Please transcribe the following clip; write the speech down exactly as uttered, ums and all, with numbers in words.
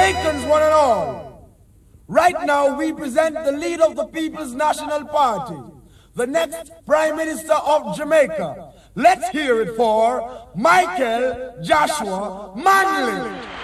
Jamaicans one and all. Right now we present the leader of the People's National Party, the next Prime Minister of Jamaica. Let's hear it for Michael Joshua Manley.